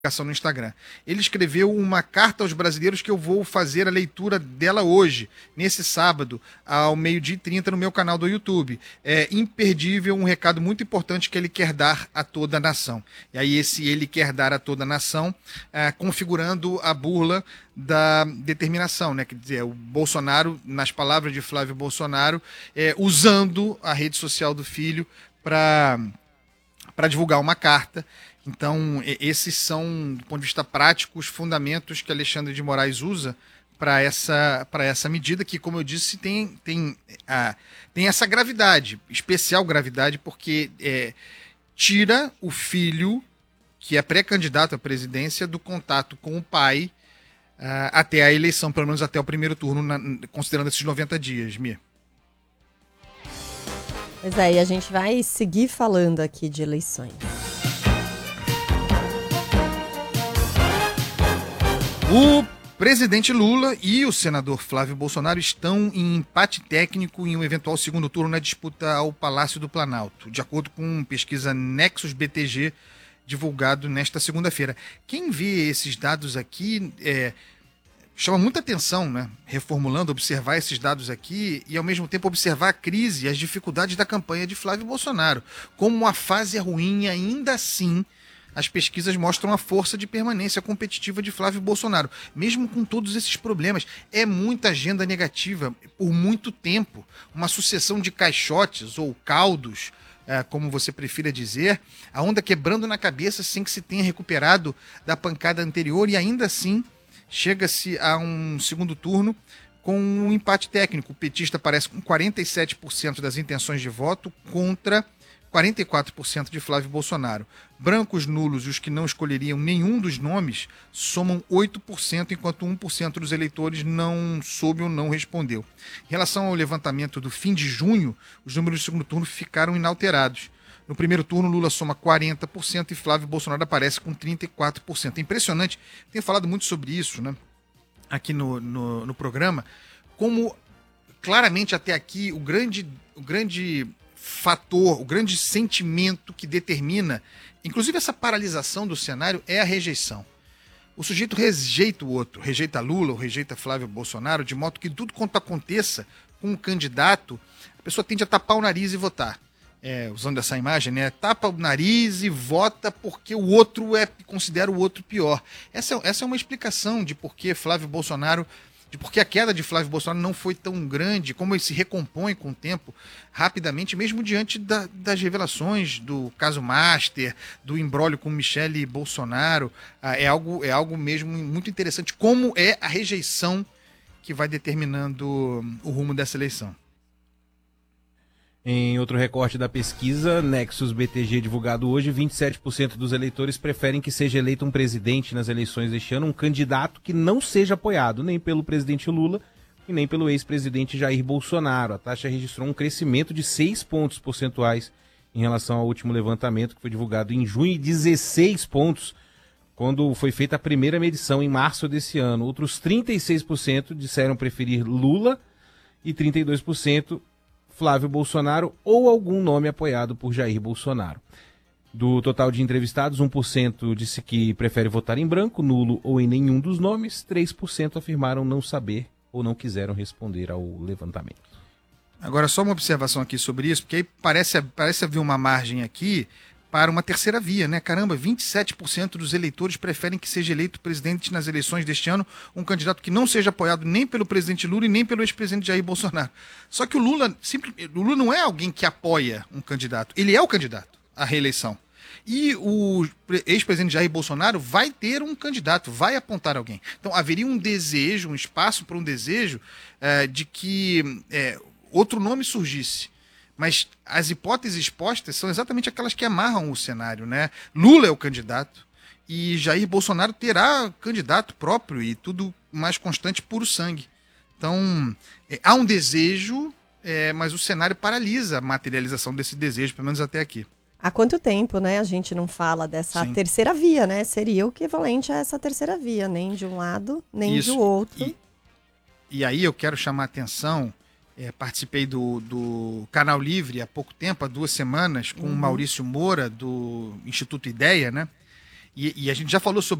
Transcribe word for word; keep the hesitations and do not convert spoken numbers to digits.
no Instagram. Ele escreveu uma carta aos brasileiros que eu vou fazer a leitura dela hoje, nesse sábado, ao meio-dia e trinta, no meu canal do YouTube. É imperdível, um recado muito importante que ele quer dar a toda a nação. E aí esse ele quer dar a toda a nação, é, configurando a burla da determinação, né? Quer dizer, o Bolsonaro, nas palavras de Flávio Bolsonaro, é, usando a rede social do filho para para divulgar uma carta. Então, esses são, do ponto de vista prático, os fundamentos que Alexandre de Moraes usa para essa, para essa medida, que, como eu disse, tem, tem, a, tem essa gravidade, especial gravidade, porque é, tira o filho, que é pré-candidato à presidência, do contato com o pai uh, até a eleição, pelo menos até o primeiro turno, na, considerando esses noventa dias, Mia. Pois é, e a gente vai seguir falando aqui de eleições. O presidente Lula e o senador Flávio Bolsonaro estão em empate técnico em um eventual segundo turno na disputa ao Palácio do Planalto, de acordo com pesquisa Nexus B T G, divulgado nesta segunda-feira. Quem vê esses dados aqui é, chama muita atenção, né? Reformulando, observar esses dados aqui e, ao mesmo tempo, observar a crise e as dificuldades da campanha de Flávio Bolsonaro. Como a fase é ruim, ainda assim, as pesquisas mostram a força de permanência competitiva de Flávio Bolsonaro, mesmo com todos esses problemas. É muita agenda negativa por muito tempo, uma sucessão de caixotes ou caldos, é, como você prefira dizer, a onda quebrando na cabeça sem que se tenha recuperado da pancada anterior, e ainda assim chega-se a um segundo turno com um empate técnico. O petista aparece com quarenta e sete por cento das intenções de voto contra quarenta e quatro por cento de Flávio Bolsonaro. Brancos, nulos e os que não escolheriam nenhum dos nomes somam oito por cento, enquanto um por cento dos eleitores não soube ou não respondeu. Em relação ao levantamento do fim de junho, os números do segundo turno ficaram inalterados. No primeiro turno, Lula soma quarenta por cento e Flávio Bolsonaro aparece com trinta e quatro por cento. É impressionante, tenho falado muito sobre isso, né, aqui no, no, no programa, como claramente até aqui o grande... O grande fator, o grande sentimento que determina, inclusive essa paralisação do cenário, é a rejeição. O sujeito rejeita o outro, rejeita Lula ou rejeita Flávio Bolsonaro, de modo que tudo quanto aconteça com um candidato, a pessoa tende a tapar o nariz e votar. É, usando essa imagem, né? Tapa o nariz e vota porque o outro é, considera o outro pior. Essa, essa é uma explicação de por que Flávio Bolsonaro de porque a queda de Flávio Bolsonaro não foi tão grande, como ele se recompõe com o tempo, rapidamente, mesmo diante da, das revelações do caso Master, do imbróglio com Michele Bolsonaro. Ah, é, algo, é algo mesmo muito interessante, como é a rejeição que vai determinando o rumo dessa eleição. Em outro recorte da pesquisa, Nexus B T G divulgado hoje, vinte e sete por cento dos eleitores preferem que seja eleito um presidente nas eleições deste ano, um candidato que não seja apoiado nem pelo presidente Lula e nem pelo ex-presidente Jair Bolsonaro. A taxa registrou um crescimento de seis pontos percentuais em relação ao último levantamento, que foi divulgado em junho, e dezesseis pontos quando foi feita a primeira medição em março desse ano. Outros trinta e seis por cento disseram preferir Lula e trinta e dois por cento Flávio Bolsonaro ou algum nome apoiado por Jair Bolsonaro. Do total de entrevistados, um por cento disse que prefere votar em branco, nulo ou em nenhum dos nomes, três por cento afirmaram não saber ou não quiseram responder ao levantamento. Agora, só uma observação aqui sobre isso, porque aí parece, parece haver uma margem aqui para uma terceira via, né? Caramba, vinte e sete por cento dos eleitores preferem que seja eleito presidente nas eleições deste ano um candidato que não seja apoiado nem pelo presidente Lula e nem pelo ex-presidente Jair Bolsonaro. Só que o Lula, simples, o Lula não é alguém que apoia um candidato, ele é o candidato à reeleição. E o ex-presidente Jair Bolsonaro vai ter um candidato, vai apontar alguém. Então haveria um desejo, um espaço para um desejo é, de que é, outro nome surgisse. Mas as hipóteses postas são exatamente aquelas que amarram o cenário, né? Lula é o candidato e Jair Bolsonaro terá candidato próprio e tudo mais constante, puro sangue. Então, é, há um desejo, é, mas o cenário paralisa a materialização desse desejo, pelo menos até aqui. Há quanto tempo, né, a gente não fala dessa Sim. terceira via, né? Seria o equivalente a essa terceira via, nem de um lado, nem Isso. do outro. E, e aí eu quero chamar a atenção. É, participei do, do Canal Livre há pouco tempo, há duas semanas, com o uhum. Maurício Moura, do Instituto Ideia, né? E, e a gente já falou sobre